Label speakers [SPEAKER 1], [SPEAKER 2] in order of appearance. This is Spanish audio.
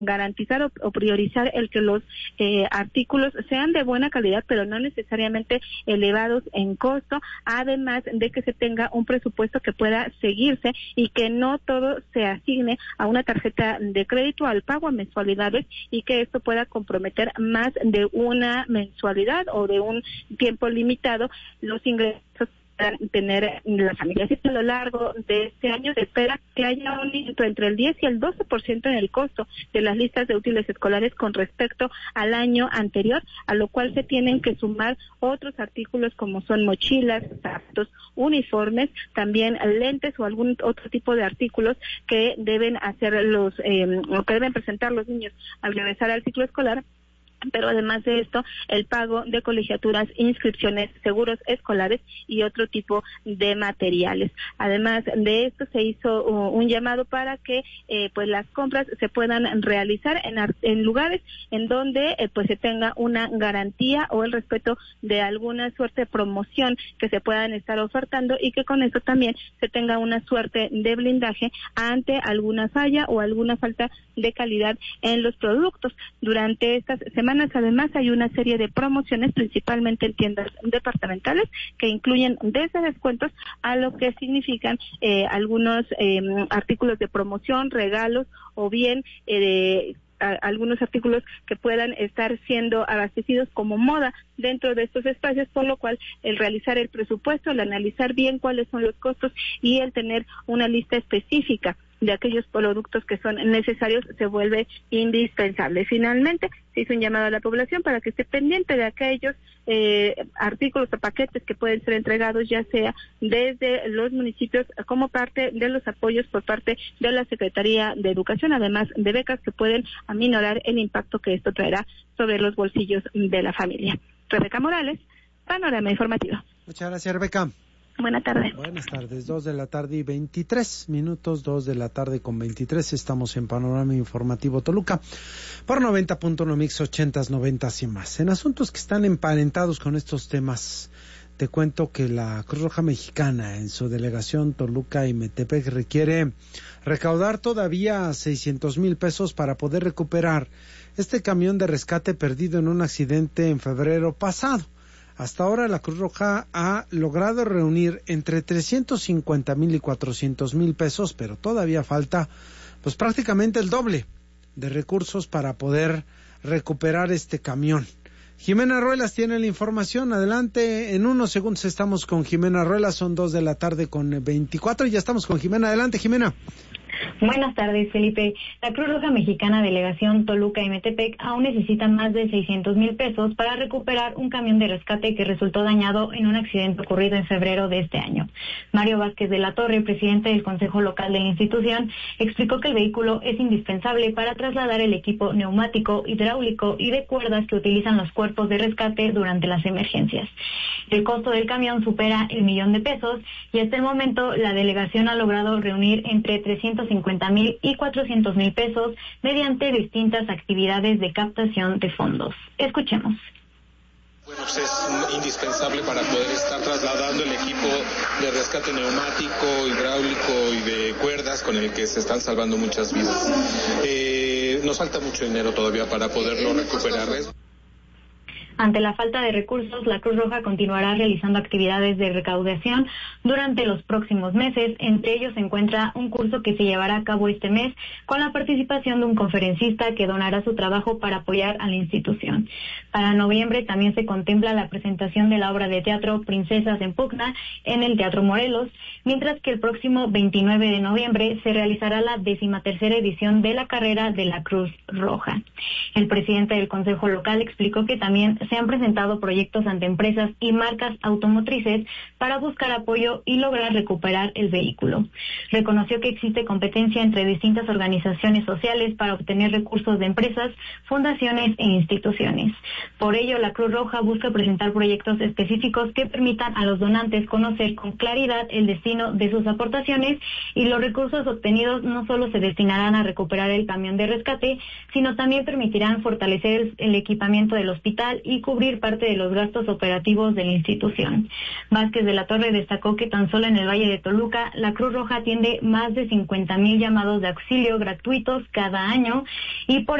[SPEAKER 1] garantizar o priorizar el que los artículos sean de buena calidad, pero no necesariamente elevados en costo, además de que se tenga un presupuesto que pueda seguirse y que no todo se asigne a una tarjeta de crédito, al pago a mensualidades, y que esto pueda comprometer más de una mensualidad o de un tiempo limitado los ingresos tener las familias. Y a lo largo de este año se espera que haya un aumento entre el 10 y el 12% en el costo de las listas de útiles escolares con respecto al año anterior, a lo cual se tienen que sumar otros artículos como son mochilas, zapatos, uniformes, también lentes o algún otro tipo de artículos que deben hacer o que deben presentar los niños al regresar al ciclo escolar. Pero además de esto, el pago de colegiaturas, inscripciones, seguros escolares y otro tipo de materiales. Además de esto, se hizo un llamado para que pues las compras se puedan realizar en lugares en donde pues se tenga una garantía o el respeto de alguna suerte de promoción que se puedan estar ofertando, y que con eso también se tenga una suerte de blindaje ante alguna falla o alguna falta de calidad en los productos. Durante estas semanas, además, hay una serie de promociones, principalmente en tiendas departamentales, que incluyen desde descuentos a lo que significan algunos artículos de promoción, regalos, o bien algunos artículos que puedan estar siendo abastecidos como moda dentro de estos espacios, por lo cual el realizar el presupuesto, el analizar bien cuáles son los costos y el tener una lista específica de aquellos productos que son necesarios se vuelve indispensable. Finalmente, se hizo un llamado a la población para que esté pendiente de aquellos artículos o paquetes que pueden ser entregados, ya sea desde los municipios como parte de los apoyos por parte de la Secretaría de Educación, además de becas que pueden aminorar el impacto que esto traerá sobre los bolsillos de la familia. Rebeca Morales, Panorama Informativo.
[SPEAKER 2] Muchas gracias, Rebeca.
[SPEAKER 1] Buenas tardes.
[SPEAKER 2] Buenas tardes, 2:23 p.m, 2:23 p.m, estamos en Panorama Informativo Toluca, por 90.1 Mix 80s, 90s y más. En asuntos que están emparentados con estos temas, te cuento que la Cruz Roja Mexicana, en su delegación Toluca y Metepec, requiere recaudar todavía 600,000 pesos para poder recuperar este camión de rescate perdido en un accidente en febrero pasado. Hasta ahora la Cruz Roja ha logrado reunir entre 350,000 y 400,000 pesos, pero todavía falta pues prácticamente el doble de recursos para poder recuperar este camión. Jimena Ruelas tiene la información. Adelante, en unos segundos estamos con Jimena Ruelas, son 2:24 p.m, y ya estamos con Jimena. Adelante, Jimena.
[SPEAKER 3] Buenas tardes, Felipe. La Cruz Roja Mexicana, Delegación Toluca y Metepec, aún necesitan más de 600,000 pesos para recuperar un camión de rescate que resultó dañado en un accidente ocurrido en febrero de este año. Mario Vázquez de la Torre, presidente del Consejo Local de la institución, explicó que el vehículo es indispensable para trasladar el equipo neumático, hidráulico y de cuerdas que utilizan los cuerpos de rescate durante las emergencias. El costo del camión supera el $1,000,000 y hasta el momento la delegación ha logrado reunir entre 350,000 y 400,000 pesos mediante distintas actividades de captación de fondos. Escuchemos.
[SPEAKER 4] Bueno, pues es indispensable para poder estar trasladando el equipo de rescate neumático, hidráulico y de cuerdas con el que se están salvando muchas vidas. Nos falta mucho dinero todavía para poderlo recuperar.
[SPEAKER 3] Ante la falta de recursos, la Cruz Roja continuará realizando actividades de recaudación durante los próximos meses. Entre ellos se encuentra un curso que se llevará a cabo este mes con la participación de un conferencista que donará su trabajo para apoyar a la institución. Para noviembre también se contempla la presentación de la obra de teatro Princesas en Pugna en el Teatro Morelos, mientras que el próximo 29 de noviembre se realizará la 13ª edición de la carrera de la Cruz Roja. El presidente del Consejo Local explicó que también se han presentado proyectos ante empresas y marcas automotrices para buscar apoyo y lograr recuperar el vehículo. Reconoció que existe competencia entre distintas organizaciones sociales para obtener recursos de empresas, fundaciones e instituciones. Por ello, la Cruz Roja busca presentar proyectos específicos que permitan a los donantes conocer con claridad el destino de sus aportaciones, y los recursos obtenidos no solo se destinarán a recuperar el camión de rescate, sino también permitirán fortalecer el equipamiento del hospital y y cubrir parte de los gastos operativos de la institución. Vázquez de la Torre destacó que tan solo en el Valle de Toluca, la Cruz Roja atiende más de 50,000 llamados de auxilio gratuitos cada año y por